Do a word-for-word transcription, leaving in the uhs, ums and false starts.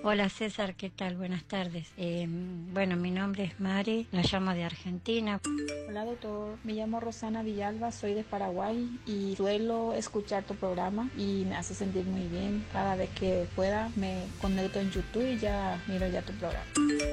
Hola César, ¿qué tal? Buenas tardes. Eh, bueno, mi nombre es Mari, la llamo de Argentina. Hola doctor, me llamo Rosana Villalba, soy de Paraguay y suelo escuchar tu programa y me hace sentir muy bien. Cada vez que pueda me conecto en YouTube y ya miro ya tu programa.